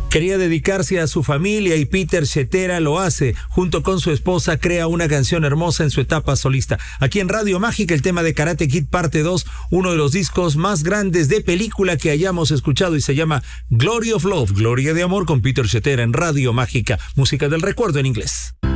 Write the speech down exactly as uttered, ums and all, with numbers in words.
Quería dedicarse a su familia y Peter Cetera lo hace. Junto con su esposa crea una canción hermosa en su etapa solista. Aquí en Radio Mágica el tema de Karate Kid parte dos, uno de los discos más grandes de película que hayamos escuchado y se llama Glory of Love, Gloria de Amor con Peter Cetera en Radio Mágica. Música del recuerdo en inglés.